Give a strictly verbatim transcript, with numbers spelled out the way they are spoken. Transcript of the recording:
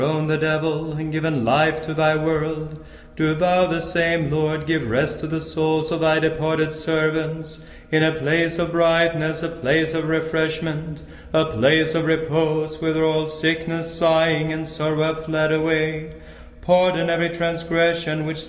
thrown the devil, and given life to thy world. Do thou the same, Lord, give rest to the souls of thy departed servants, in a place of brightness, a place of refreshment, a place of repose, whither all sickness, sighing, and sorrow have fled away. Pardon every transgression which